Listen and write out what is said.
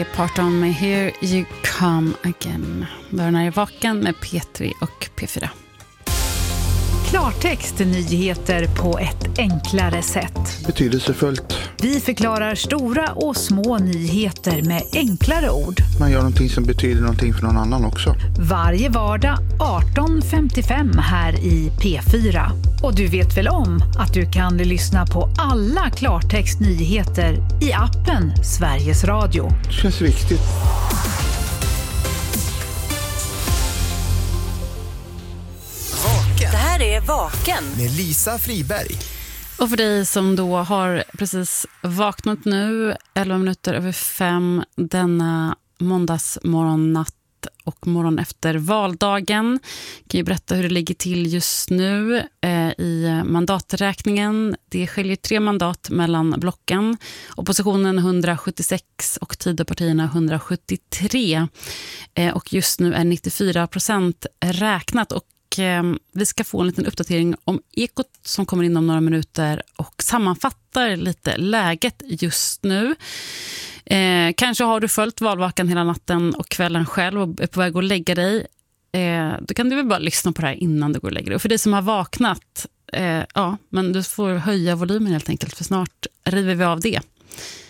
Part on me, here you come again. Börjar när jag är vaken med P3 och P4. Klartext, nyheter på ett enklare sätt. Betydelsefullt. Vi förklarar stora och små nyheter med enklare ord. Man gör någonting som betyder någonting för någon annan också. Varje vardag 18:55 här i P4. Och du vet väl om att du kan lyssna på alla Klartext nyheter i appen Sveriges Radio. Det känns viktigt. Det här är Vaken med Lisa Friberg. Och för dig som då har precis vaknat nu 11 minuter över 5 denna måndagsmorgonnatt och morgon efter valdagen, kan ju berätta hur det ligger till just nu i mandaträkningen. Det skiljer 3 mandat mellan blocken. Oppositionen 176 och Tidöpartierna 173. Och just nu är 94% räknat, och vi ska få en liten uppdatering om Ekot som kommer in om några minuter och sammanfattar lite läget just nu. Kanske har du följt valvakan hela natten och kvällen själv och är på väg att lägga dig. Då kan du väl bara lyssna på det här innan du går och lägger dig. Och för dig som har vaknat, ja, men du får höja volymen helt enkelt, för snart river vi av det.